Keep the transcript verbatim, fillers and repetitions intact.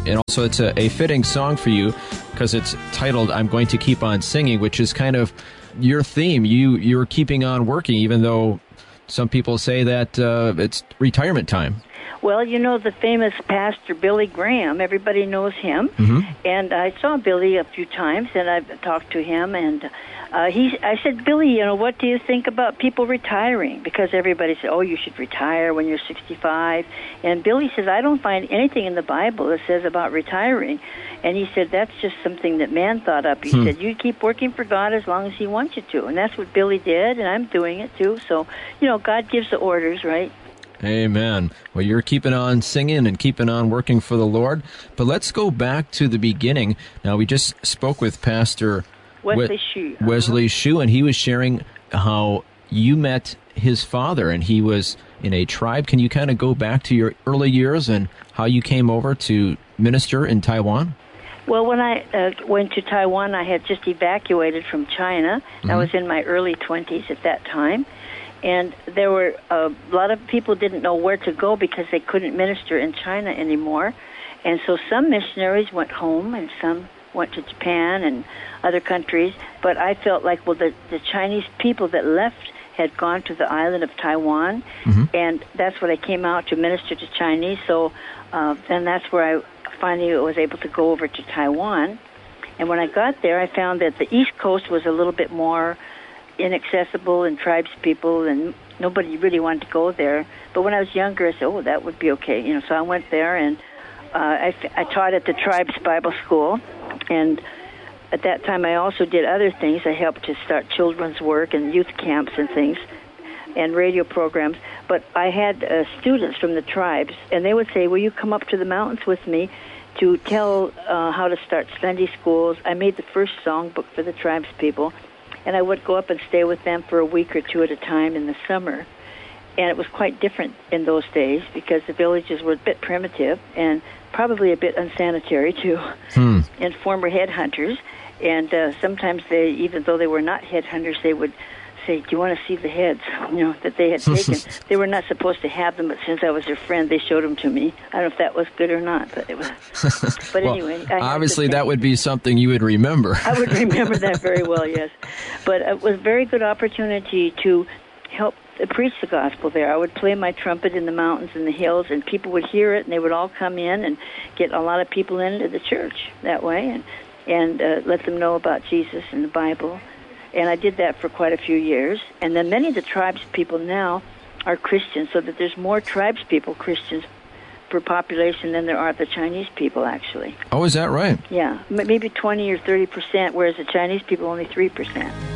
And also it's a, a fitting song for you because it's titled I'm Going to Keep on Singing, which is kind of your theme. You, you're keeping on working, even though some people say that uh, it's retirement time. Well, you know, the famous pastor Billy Graham, everybody knows him. Mm-hmm. And I saw Billy a few times, and I've talked to him, and uh, he, I said, Billy, you know, what do you think about people retiring? Because everybody said, oh, you should retire when you're sixty-five. And Billy says, I don't find anything in the Bible that says about retiring. And he said, that's just something that man thought up. He hmm. said, you keep working for God as long as he wants you to. And that's what Billy did, and I'm doing it too. So, you know, God gives the orders, right? Amen. Well, you're keeping on singing and keeping on working for the Lord. But let's go back to the beginning. Now, we just spoke with Pastor Wesley Shue. Uh-huh. Wesley Shue, and he was sharing how you met his father, and he was in a tribe. Can you kind of go back to your early years and how you came over to minister in Taiwan? Well, when I uh, went to Taiwan, I had just evacuated from China. Mm-hmm. I was in my early twenties at that time. And there were uh, a lot of people didn't know where to go because they couldn't minister in China anymore. And so some missionaries went home and some went to Japan and other countries. But I felt like, well, the, the Chinese people that left had gone to the island of Taiwan. Mm-hmm. And that's when I came out to minister to Chinese. So uh, then that's where I finally was able to go over to Taiwan. And when I got there, I found that the East Coast was a little bit more inaccessible and tribes people, and nobody really wanted to go there. But when I was younger, I said, oh, that would be okay. You know, so I went there, and uh, I, I taught at the Tribes Bible School. And at that time, I also did other things. I helped to start children's work and youth camps and things and radio programs. But I had uh, students from the tribes, and they would say, will you come up to the mountains with me to tell uh, how to start Sunday schools? I made the first songbook for the tribes people. And I would go up and stay with them for a week or two at a time in the summer. And it was quite different in those days because the villages were a bit primitive and probably a bit unsanitary, too, hmm. and former headhunters. And uh, sometimes they, even though they were not headhunters, they would say, do you want to see the heads, you know, that they had taken? They were not supposed to have them, but since I was their friend, they showed them to me. I don't know if that was good or not, but it was. But well, anyway. I obviously, that would be something you would remember. I would remember that very well, yes. But it was a very good opportunity to help preach the gospel there. I would play my trumpet in the mountains and the hills, and people would hear it, and they would all come in and get a lot of people into the church that way and, and uh, let them know about Jesus and the Bible. And I did that for quite a few years. And then many of the tribes people now are Christians, so that there's more tribes people, Christians, per population than there are the Chinese people, actually. Oh, is that right? Yeah, maybe twenty or thirty percent, whereas the Chinese people only three percent.